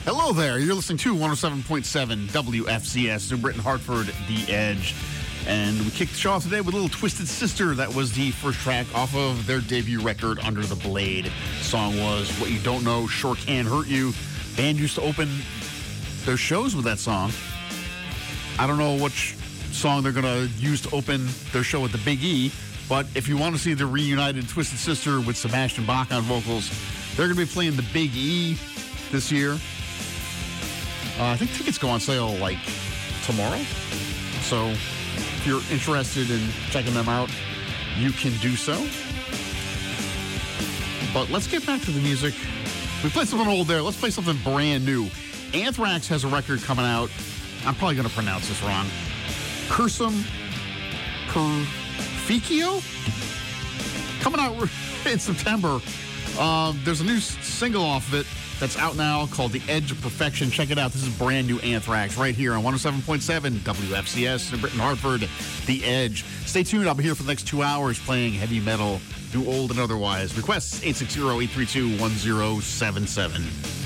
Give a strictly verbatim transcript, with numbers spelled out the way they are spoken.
Hello there. You're listening to one oh seven point seven W F C S, New Britain, Hartford, The Edge. And we kicked the show off today with a little Twisted Sister. That was the first track off of their debut record, Under the Blade. The song was What You Don't Know Sure Can Hurt You. Band used to open their shows with that song. I don't know which song they're going to use to open their show at the Big E, but if you want to see the reunited Twisted Sister with Sebastian Bach on vocals, they're going to be playing the Big E this year. Uh, I think tickets go on sale like tomorrow. So if you're interested in checking them out, you can do so. But let's get back to the music. We played something old there. Let's play something brand new. Anthrax has a record coming out. I'm probably going to pronounce this wrong. Cursum Perficio? Coming out in September. Uh, there's a new single off of it that's out now called The Edge of Perfection. Check it out. This is brand new Anthrax right here on one oh seven point seven W F C S in Britain, Hartford, The Edge. Stay tuned. I'll be here for the next two hours playing heavy metal, new, old, and otherwise. Requests eight six zero, eight three two, one zero seven seven.